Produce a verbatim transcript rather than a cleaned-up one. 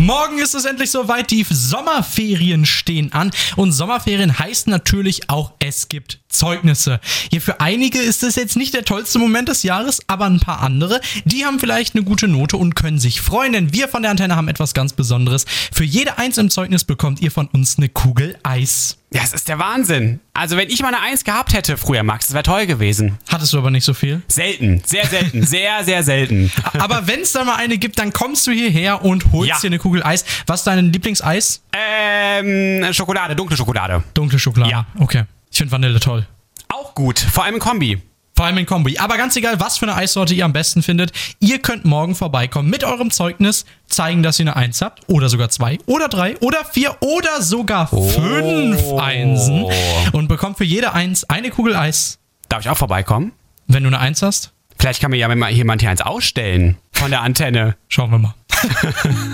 Morgen ist es endlich soweit, die Sommerferien stehen an und Sommerferien heißt natürlich auch, es gibt Zeugnisse. Hier für einige ist es jetzt nicht der tollste Moment des Jahres, aber ein paar andere, die haben vielleicht eine gute Note und können sich freuen, denn wir von der Antenne haben etwas ganz Besonderes. Für jede Eins im Zeugnis bekommt ihr von uns eine Kugel Eis. Ja, das ist der Wahnsinn. Also wenn ich mal eine Eins gehabt hätte früher, Max, das wäre toll gewesen. Hattest du aber nicht so viel? Selten, sehr selten, sehr, sehr selten. Aber wenn es da mal eine gibt, dann kommst du hierher und holst Ja. dir eine Kugel Eis. Was ist dein Lieblingseis? Ähm, Schokolade, dunkle Schokolade. Dunkle Schokolade. Ja. Okay. Ich finde Vanille toll. Auch gut, vor allem in Kombi. Vor allem in Kombi. Aber ganz egal, was für eine Eissorte ihr am besten findet, ihr könnt morgen vorbeikommen mit eurem Zeugnis, zeigen, dass ihr eine Eins habt oder sogar zwei oder drei oder vier oder sogar fünf Einsen und bekommt für jede Eins eine Kugel Eis. Darf ich auch vorbeikommen? Wenn du eine Eins hast, Vielleicht kann mir ja mal jemand hier eins ausstellen von der Antenne. schauen wir mal.